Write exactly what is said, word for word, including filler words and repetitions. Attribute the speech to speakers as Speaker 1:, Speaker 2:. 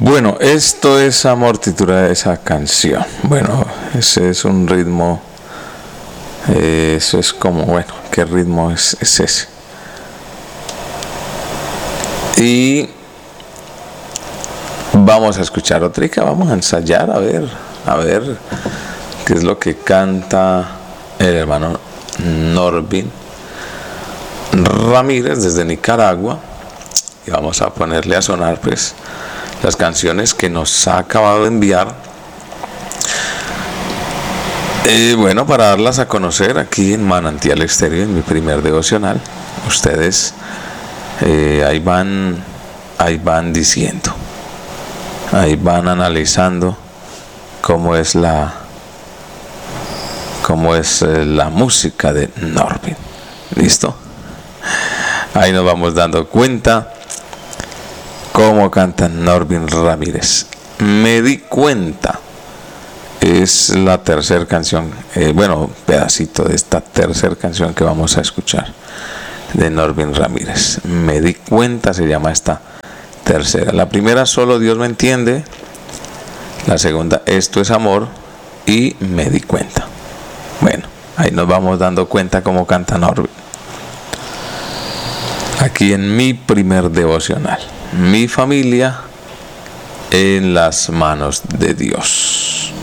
Speaker 1: Bueno, esto es Amor, titulada esa canción. Bueno, ese es un ritmo, eh, eso es como, bueno, ¿qué ritmo es, es ese? Y vamos a escuchar otra, vamos a ensayar, a ver, a ver qué es lo que canta el hermano Norbin Ramírez desde Nicaragua. Y vamos a ponerle a sonar pues las canciones que nos ha acabado de enviar, eh, bueno, para darlas a conocer aquí en Manantial Estéreo, en mi primer devocional. Ustedes eh, ahí van ahí van diciendo, ahí van analizando cómo es la cómo es eh, la música de Norbin. ¿Listo? Ahí nos vamos dando cuenta cómo canta Norbin Ramírez. Me di cuenta. Es la tercera canción, eh, bueno, pedacito de esta tercera canción que vamos a escuchar de Norbin Ramírez. Me di cuenta, se llama esta tercera. La primera, Solo Dios me entiende. La segunda, Esto es amor. Y Me di cuenta. Bueno, ahí nos vamos dando cuenta cómo canta Norbin. Aquí en mi primer devocional. Mi familia en las manos de Dios.